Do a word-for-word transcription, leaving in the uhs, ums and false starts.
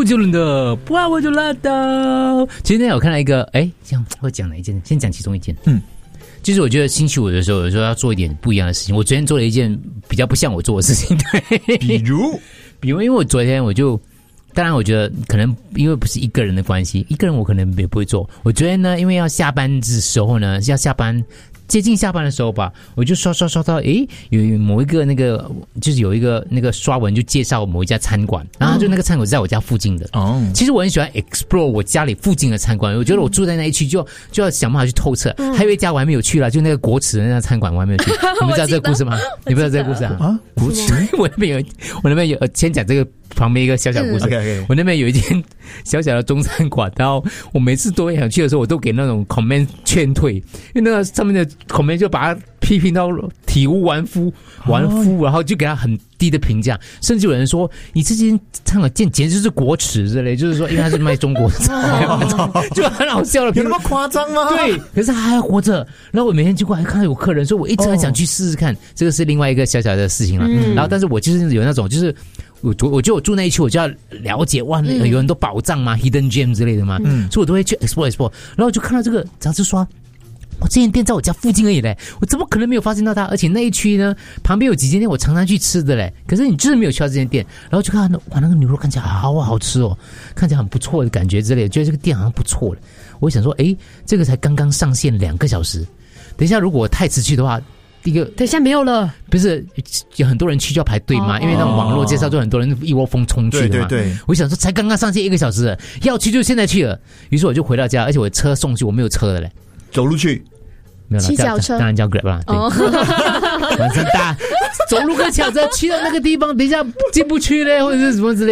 周杰伦的不爱我就拉倒。今天我看到一个，哎，这样我讲哪一件？先讲其中一件。嗯，就是我觉得星期五的时候，有时候要做一点不一样的事情。我昨天做了一件比较不像我做的事情，对， 比如， 比如，因为我昨天我就。当然，我觉得可能因为不是一个人的关系，一个人我可能也不会做。我昨天呢，因为要下班的时候呢，要下班接近下班的时候吧，我就刷刷刷到，诶，有某一个那个就是有一个那个刷文就介绍某一家餐馆，然后就那个餐馆是在我家附近的。哦，其实我很喜欢 explore 我家里附近的餐馆，我觉得我住在那一区就就要想办法去透彻。嗯、还有一家我还没有去啦，就那个国耻的那家餐馆我还没有去。你们知道这个故事吗？你不知道这个故事啊？啊， 国耻， 我那边有，我那边有，先讲这个。旁边一个小小故事、嗯 okay, okay. 我那边有一间小小的中餐馆，然后我每次都想去的时候，我都给那种 comment 劝退，因为那个上面的 comment 就把它批评到体无完肤，完肤、哦，然后就给他很低的评价，甚至有人说你这间餐馆简简直是国耻之类，就是说因为他是卖中国菜，哦、就很好笑了。 有那么夸张吗？ 对，可是他还活着。然后我每天经过还看到有客人，所以我一直很想去试试看。哦、这个是另外一个小小的事情了。嗯、然后，但是我就是有那种就是。我我就我住那一区，我就要了解哇，那有很多宝藏嘛、嗯、，hidden gem 之类的嘛，嗯，所以我都会去 explore explore。然后我就看到这个杂志刷，我这间店在我家附近而已嘞，我怎么可能没有发现到它？而且那一区呢，旁边有几间店我常常去吃的嘞，可是你就是没有去到这间店。然后就看到哇，那个牛肉看起来好好吃哦，看起来很不错的感觉之类的，觉得这个店好像不错了。我想说，诶，这个才刚刚上线两个小时，等一下如果我太迟去的话。第一个， 等一下没有了， 不是有很多人去就要排队嘛、哦？因为那种网络介绍，就很多人一窝蜂冲去的嘛。 对对对， 我想说才刚刚上线一个小时，要去就现在去了。于是我就回到家，而且我车送去，我没有车的嘞， 走路去， 没有了， 骑脚车， 当然叫 Grab 啦。哦，晚上大走路跟脚车去到那个地方，等一下进不去嘞，或者是什么之类的。